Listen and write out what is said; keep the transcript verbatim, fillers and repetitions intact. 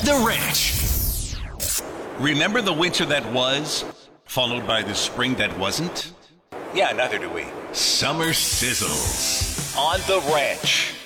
The Ranch. Remember the winter that was, followed by the spring that wasn't? Yeah, neither do we. Summer Sizzles. On The Ranch.